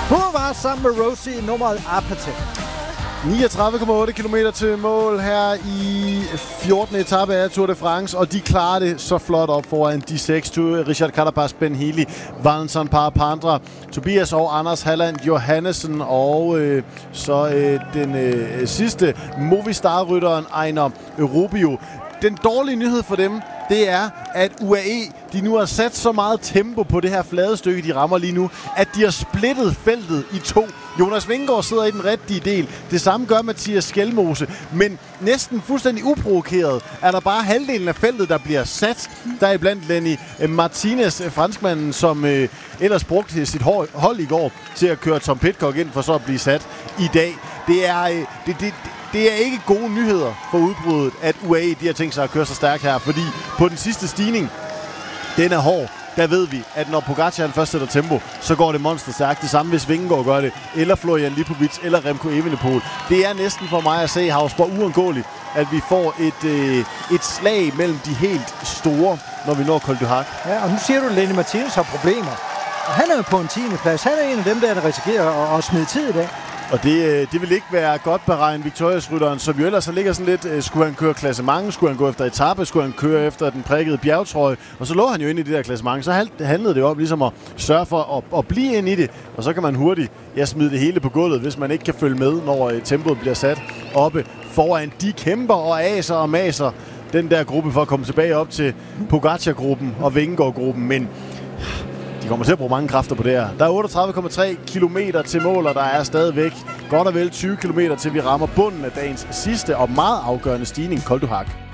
Hun var sammen med Rosie i nummeret Apathy. 39,8 km til mål her i 14. etape af Tour de France, og de klarer det så flot op foran de 6. Richard Carapaz, Ben Healy, Valentin Parapandra, Tobias og Anders Halland Johannesen, og den sidste Movistar-rytteren Einar Rubio. Den dårlige nyhed for dem, det er, at UAE de nu har sat så meget tempo på det her flade stykke, de rammer lige nu, at de har splittet feltet i 2. Jonas Vingegaard sidder i den rigtige del. Det samme gør Mathias Skjelmose. Men næsten fuldstændig uprovokeret er der bare halvdelen af feltet, der bliver sat. Der er blandt Lenny Martinez, franskmanden, som ellers brugte sit hold i går til at køre Tom Pidcock ind for så at blive sat i dag. Det er ikke gode nyheder for udbruddet, at UAE de har tænkt sig at køre så stærkt her, fordi på den sidste stigning, den er hård, der ved vi, at når Pogacar først sætter tempo, så går det monsterstærkt. Det samme hvis Vingegaard gør det, eller Florian Lipovic, eller Remco Evenepoel. Det er næsten for mig at se, Hausborg, uundgåeligt, at vi får et slag mellem de helt store, når vi når Col du Hac. Ja, og nu siger du, at Lenny Martinez har problemer. Og han er jo på en 10. plads. Han er en af dem, der risikerer at smide tid i dag. Og det vil ikke være godt beregnet Victorious-rytteren, som jo ellers så ligger sådan lidt, skulle han køre klassement, skulle han gå efter etape, skulle han køre efter den prikkede bjergtrøje, og så lå han jo ind i det der klassement. Så handlede det jo om ligesom at sørge for at blive ind i det, og så kan man hurtigt smide det hele på gulvet, hvis man ikke kan følge med, når tempoet bliver sat oppe foran. De kæmper og aser og maser den der gruppe for at komme tilbage op til Pogacar-gruppen og Vingegaard-gruppen, men de kommer til at bruge mange kræfter på det her. Der er 38,3 kilometer til mål, og der er stadigvæk godt og vel 20 kilometer til vi rammer bunden af dagens sidste og meget afgørende stigning, Col du Hac.